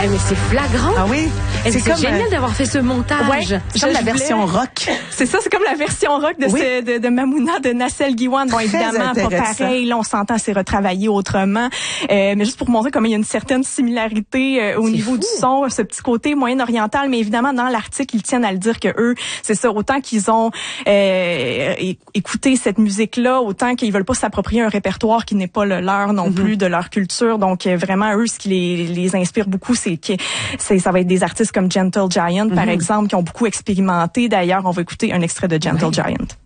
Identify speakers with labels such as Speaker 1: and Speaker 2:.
Speaker 1: Ah, mais c'est flagrant.
Speaker 2: Ah oui?
Speaker 1: C'est génial d'avoir fait ce montage.
Speaker 2: Ouais, comme la version rock.
Speaker 3: C'est ça, c'est comme la version rock de Mamouna de Nassel Guiwan. Bon, évidemment, pas pareil. Là, on s'entend, c'est retravaillé autrement. Mais juste pour montrer comment il y a une certaine similarité au niveau du son, ce petit côté moyen-oriental. Mais évidemment, dans l'article, ils tiennent à le dire que eux, c'est ça, autant qu'ils ont écouté cette musique-là, autant qu'ils veulent pas s'approprier un répertoire qui n'est pas le leur non plus, de leur culture. Donc, vraiment, eux, ce qui les inspire beaucoup, ça va être des artistes comme Gentle Giant, par exemple, qui ont beaucoup expérimenté. D'ailleurs, on va écouter un extrait de Gentle Giant.